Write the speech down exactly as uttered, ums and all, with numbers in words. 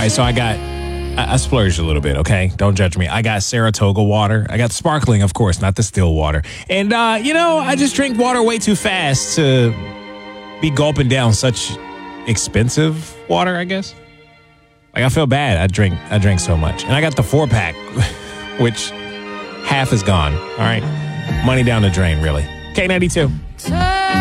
right, so I got, I, I splurged a little bit, okay? Don't judge me. I got Saratoga water. I got sparkling, of course, not the still water. And, uh, you know, I just drink water way too fast to be gulping down such expensive water, I guess. Like, I feel bad. I drink, I drink so much. And I got the four pack, which half is gone, all right? Money down the drain, really. K ninety-two.